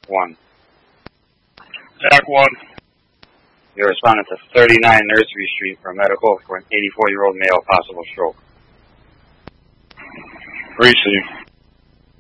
1. Jack 1. You're responding to 39 Nursery Street for medical for an 84-year-old male, possible stroke. Receive.